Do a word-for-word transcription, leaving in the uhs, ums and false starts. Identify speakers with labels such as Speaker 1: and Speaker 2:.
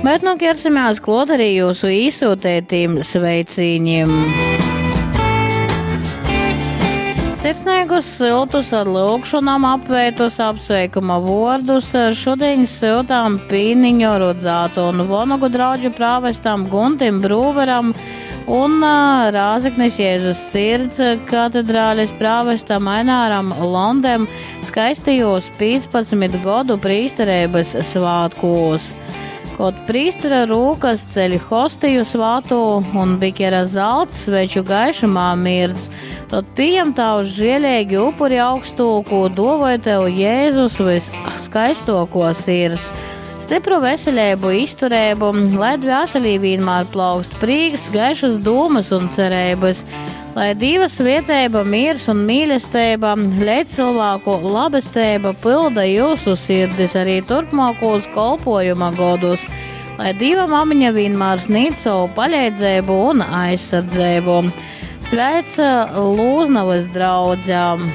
Speaker 1: Bet nu ķersimies klāt arī jūsu īsūtētīm sveicīņiem. Sirsnīgus siltus ar lūkšanām apveitus apsveikuma vārdus šodien siltām Pīniņu Rudzātu un Vonogu drauģu prāvestam Guntim Brūveram un Rāzeknes Jēzus Sirds katedrālis prāvestam Aināram Londem skaistījos piecpadsmit godu prīsterības svātkos. Kaut prīstera rūkas ceļ hostiju svātu un bikera zelts sveču gaišumā mirdz, tad pieņem tavu žēlēgi upuri augstūku, dovoja tev Jēzus viskaistoko sirds. Stipru veselību, izturēbu, lai dvēselī vienmēr plaukst prīks, gaišas dūmas un cerības, lai Dieva svietēba, miers un mīlestība, lai cilvēku labestība pilda jūsu sirdis arī turpmākos kolpojuma godus, lai Dieva mamiņa vienmēr sniedz savu palīdzību un aizsardzību. Sveic Lūznavas draudzām!